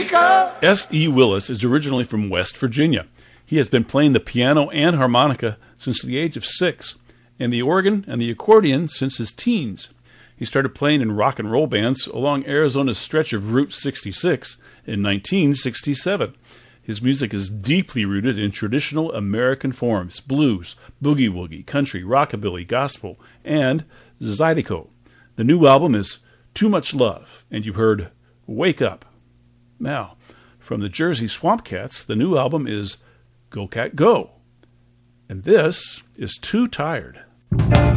harmonica. S.E. Willis is originally from West Virginia. He has been playing the piano and harmonica since the age of 6, and the organ and the accordion since his teens. He started playing in rock and roll bands along Arizona's stretch of Route 66 in 1967. His music is deeply rooted in traditional American forms: blues, boogie-woogie, country, rockabilly, gospel, and zydeco. The new album is Too Much Love, and you heard Wake Up. Now, from the Jersey Swamp Cats, the new album is Go Cat Go. And this is Too Tired.